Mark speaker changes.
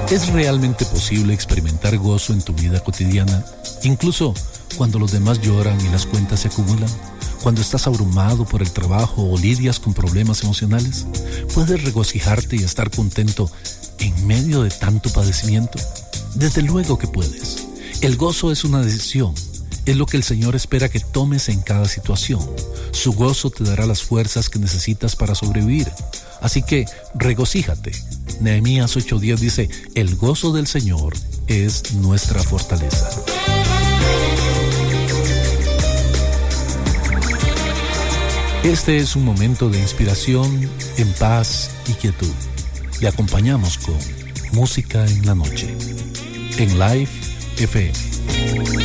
Speaker 1: ¿Es realmente posible experimentar gozo en tu vida cotidiana, incluso cuando los demás lloran y las cuentas se acumulan? Cuando estás abrumado por el trabajo o lidias con problemas emocionales, ¿puedes regocijarte y estar contento en medio de tanto padecimiento? Desde luego que puedes. El gozo es una decisión. Es lo que el Señor espera que tomes en cada situación. Su gozo te dará las fuerzas que necesitas para sobrevivir. Así que regocíjate. Nehemías 8:10 dice: el gozo del Señor es nuestra fortaleza. Este es un momento de inspiración, en paz y quietud. Le acompañamos con Música en la Noche, en Live FM.